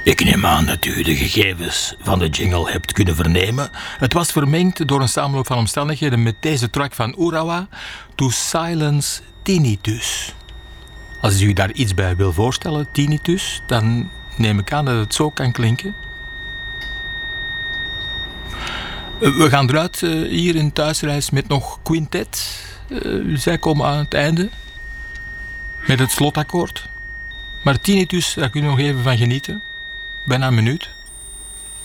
Ik neem aan dat u de gegevens van de jingle hebt kunnen vernemen. Het was vermengd door een samenloop van omstandigheden met deze track van Urawa, To Silence Tinnitus. Als u daar iets bij wil voorstellen, tinnitus, dan neem ik aan dat het zo kan klinken. We gaan eruit hier in Thuisreis met nog quintet. Zij komen aan het einde met het slotakkoord. Maar tinnitus, daar kun je nog even van genieten. Bijna een minuut.